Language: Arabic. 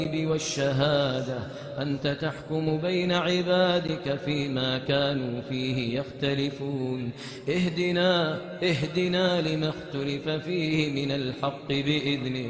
والشهادة أنت تحكم بين عبادك فيما كانوا فيه يختلفون اهدنا لما اختلف فيه من الحق بإذنك